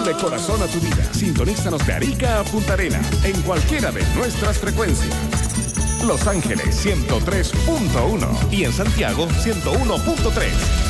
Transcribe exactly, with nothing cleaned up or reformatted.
Dale corazón a tu vida. Sintonízanos de Arica a Punta Arenas en cualquiera de nuestras frecuencias. Los Ángeles ciento tres punto uno y en Santiago ciento uno punto tres.